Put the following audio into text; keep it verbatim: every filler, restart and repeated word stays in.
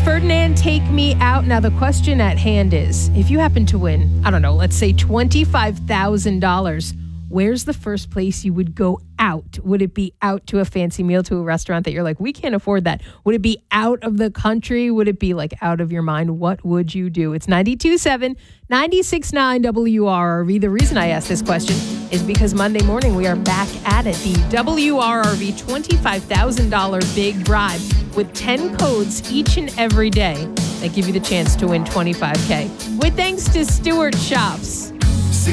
Ferdinand, Take Me Out. Now, the question at hand is, if you happen to win, I don't know, let's say twenty-five thousand dollars, where's the first place you would go out? Would it be out to a fancy meal, to a restaurant that you're like, we can't afford that? Would it be out of the country? Would it be like out of your mind? What would you do? It's ninety-two point seven, ninety-six point nine W R R V. The reason I asked this question is because Monday morning we are back at it. The W R R V twenty-five thousand dollars big bribe with ten codes each and every day that give you the chance to win twenty-five K. With thanks to Stewart Shops.